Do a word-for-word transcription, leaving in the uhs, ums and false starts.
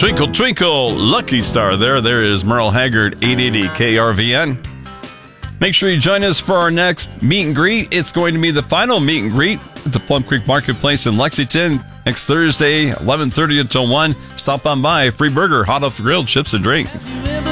Twinkle, twinkle, lucky star there. There is Merle Haggard, eight eighty K R V N. Make sure you join us for our next meet and greet. It's going to be the final meet and greet at the Plum Creek Marketplace in Lexington next Thursday, eleven thirty until one. Stop on by. Free burger, hot off the grill, chips and drink.